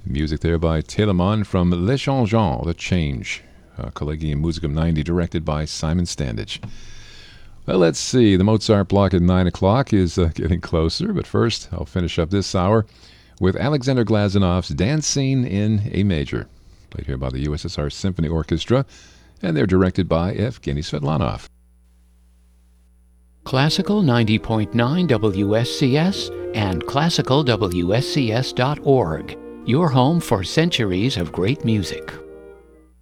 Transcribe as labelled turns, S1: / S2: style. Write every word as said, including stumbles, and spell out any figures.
S1: Music there by Telemann from Les Changements, The Change. Uh, Collegium Musicum ninety, directed by Simon Standage. Well, let's see. The Mozart block at nine o'clock is uh, getting closer, but first I'll finish up this hour with Alexander Glazanov's Dancing in A Major, played here by the U S S R Symphony Orchestra, and they're directed by Evgeny Svetlanov.
S2: Classical ninety point nine W S C S and classical W S C S dot org, your home for centuries of great music.